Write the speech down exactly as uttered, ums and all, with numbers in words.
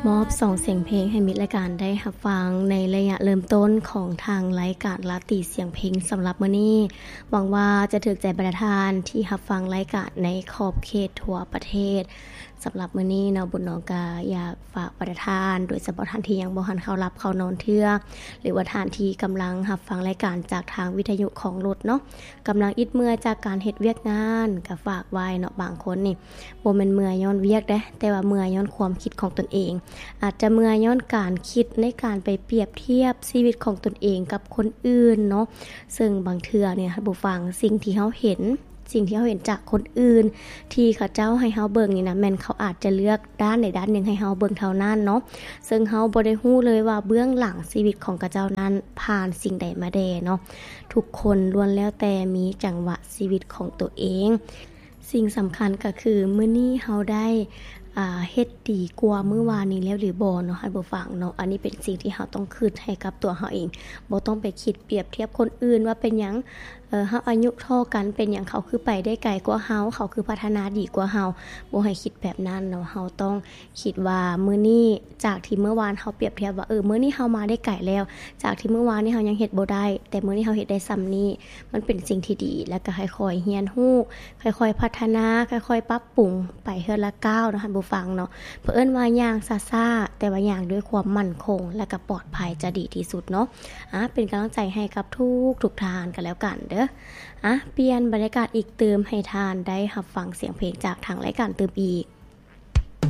มอบสองเสียงเพลงให้มิตรรายการได้รับฟังในระยะเริ่มต้นของทางรายการลาตรีเสียงเพลงสำหรับมื้อนี้หวังว่าจะถูกใจบรรดาท่านที่รับฟังรายการในขอบเขตทั่วประเทศสำหรับมื้อนี้เนาะบุญน้องก็อยากฝากบรรดาท่านโดยเฉพาะท่านที่ยังบ่ทันเข้ารับเข้านอนเทื่อหรือว่าท่านที่กำลังรับฟังรายการจากทางวิทยุของรถเนาะกำลังอิดเมื่อยจากการเฮ็ดเวียกงานก็ฝากไว้เนาะบางคนนี่บ่แม่นเมื่อยย้อนเวียกเด้แต่ว่าเมื่อยย้อนความคิดของตนเองอาจจะเมื่อยย้อนการคิดในการไปเปรียบเทียบชีวิตของตนเองกับคนอื่นเนาะซึ่งบางเทื่อเนี่ยท่านผู้ฟังสิ่งที่เฮาเห็นสิ่งที่เฮาเห็นจากคนอื่นที่เขาเจ้าให้เฮาเบิ่งนี่นะแม่นเขาอาจจะเลือกด้านใดด้านหนึ่งให้เฮาเบิ่งเท่านั้นเนาะซึ่งเฮาบ่ได้ฮู้เลยว่าเบื้องหลังชีวิตของเขาเจ้านั้นผ่านสิ่งใดมาแดเนาะทุกคนล้วนแล้วแต่มีจังหวะชีวิตของตัวเองสิ่งสำคัญก็คือมื้อนี้เฮาได้อ่าเฮ็ดดีกว่ามื้อวานนี้แล้วหรือบ่เนาะให้บ่ฟังเนาะอันนี้เป็นสิ่งที่เฮาต้องคิดให้กับตัวเฮาเองบ่ต้องไปคิดเปรียบเทียบคนอื่นว่าเป็นหยังเอ่อเฮาอายุเท่ากันเป็นหยังเขาคือไปได้ไกลกว่าเฮาเขาคือพัฒนาดีกว่าเฮาบ่ให้คิดแบบนั้นเนาะเฮาต้องคิดว่ามื้อนี้จากที่เมื่อวานเฮาเปรียบเทียบว่าเออมื้อนี้เฮามาได้ไกลแล้วจากที่เมื่อวานนี้เฮายังเฮ็ดบ่ได้แต่มื้อนี้เฮาเฮ็ดได้ส่ำนี้มันเป็นสิ่งที่ดีแล้วก็ค่อยๆเรียนรู้ค่อยๆพัฒนาค่อยๆปรับปรุงไปเทื่อละก้าวเนาะท่านผู้ฟังเนาะเผอิญว่าย่างซ่าๆแต่ว่าย่างด้วยความมั่นคงและก็ปลอดภัยจะดีที่สุดเนาะอ่ะเป็นกำลังใจให้กับทุกทุกทานกันแล้วกันเด้ออ่ะเปลี่ยนบรรยากาศอีกเติมให้ทานได้รับฟังเสียงเพลงจากทางรายการเติมอีก